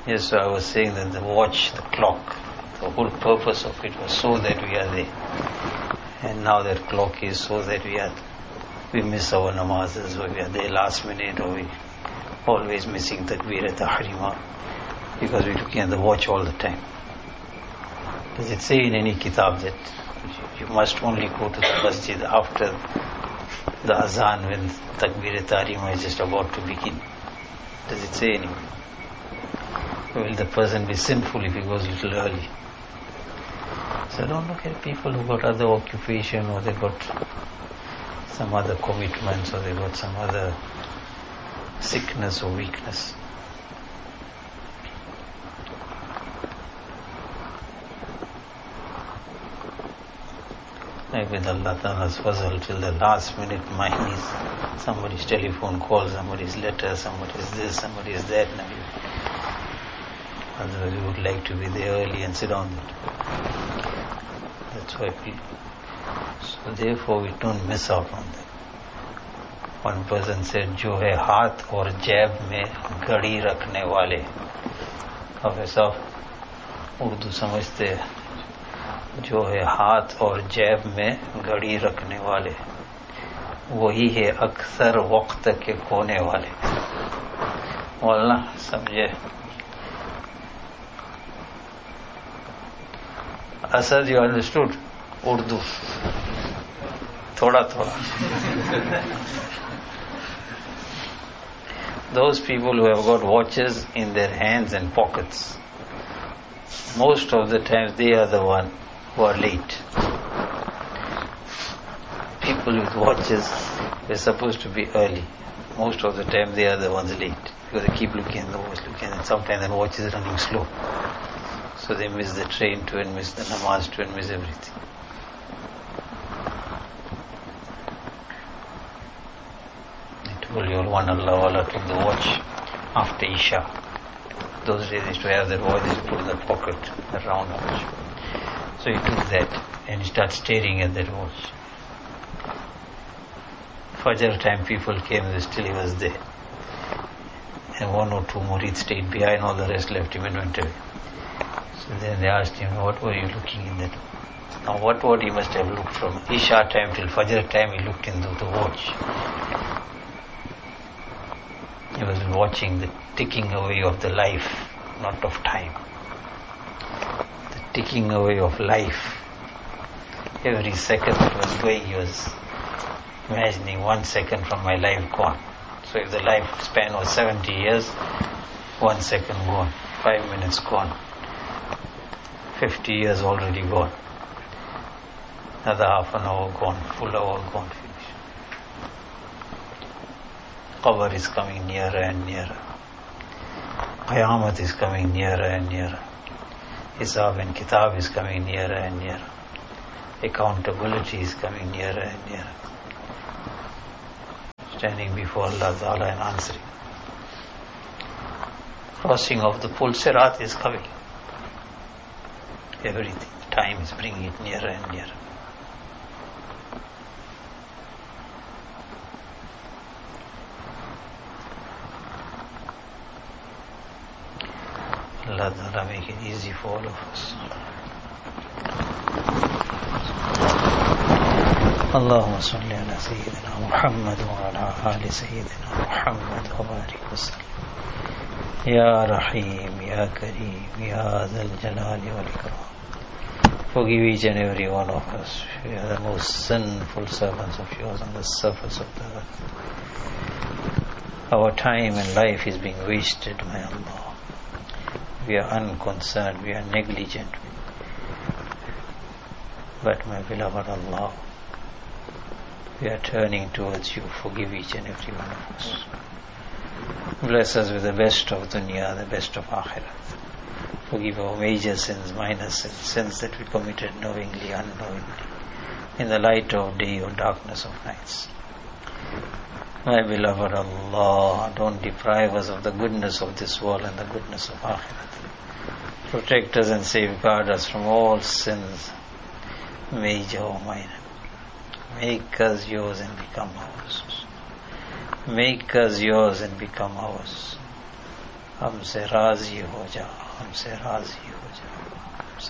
Yes, so I was saying that the watch, the clock, the whole purpose of it was so that we are there. And now that clock is so that we miss our namazes, or we are there last minute, or we always missing takbir tahrima because we're looking at the watch all the time. Does it say in any kitab that you must only go to the masjid after the azan when takbir tahrima is just about to begin? Does it say anywhere? Will the person be sinful if he goes a little early? So don't look at people who got other occupation, or they got some other commitments, or they got some other sickness or weakness. Like with Allah Ta'ala's fazl, till the last minute mine is somebody's telephone call, somebody's letter, somebody's this, somebody's that. Otherwise we would like to be there early and sit down there. That's why so therefore we don't miss out on that. One person said, जो है हाथ और जेब में घड़ी रखने वाले. अब ऐसा उर्दू समझते हैं, जो है हाथ और जेब में घड़ी रखने वाले, वही है अक्सर वक्त के खोने वाले. बोलना समझे? Asad, you understood Urdu? Thoda. Those people who have got watches in their hands and pockets, most of the times they are the one who are late. People with watches, they're supposed to be early. Most of the time they are the ones late, because they keep looking at the watch, and sometimes the watch is running slow. So they miss the train to and miss the namaz to and miss everything. I told you, one Allah took the watch after Isha. Those days they used to have that watch, they used to put in the pocket, the round watch. So he took that and he started staring at that watch. Fajr time people came, still he was there. And one or two murid stayed behind, all the rest left him and went away. So then they asked him, what were you looking in that? Now what he must have looked from Isha time till Fajr time, he looked into the watch. He was watching the ticking away of the life, not of time. The ticking away of life. Every second that was going, he was imagining 1 second from my life gone. So if the lifespan was 70 years, 1 second gone, 5 minutes gone. 50 years already gone. Another half an hour gone, full hour gone, finished. Qabr is coming nearer and nearer. Qayamat is coming nearer and nearer. Hisab and Kitab is coming nearer and nearer. Accountability is coming nearer and nearer. Standing before Allah Ta'ala and answering. Crossing of the Pul Sirat is coming. Everything, time is bringing it nearer and nearer. Allah Ta'ala make it easy for all of us. اللهم صل على سيدنا محمد وعلى آل سيدنا محمد وبارك وسلم. يا رحيم يا كريم يا ذا الجلال والإكرام. Forgive each and every one of us. We are the most sinful servants of yours on the surface of the earth. Our time and life is being wasted, my Allah. We are unconcerned, we are negligent. But my beloved Allah, we are turning towards you. Forgive each and every one of us. Bless us with the best of dunya, the best of akhirat. Forgive our major sins, minor sins, sins that we committed knowingly, unknowingly, in the light of day or darkness of nights. My beloved Allah, don't deprive us of the goodness of this world and the goodness of akhirat. Protect us and safeguard us from all sins, major or minor. Make us yours and become ours. Make us yours and become ours. हमसे राजी हो जा, हमसे राजी हो जा।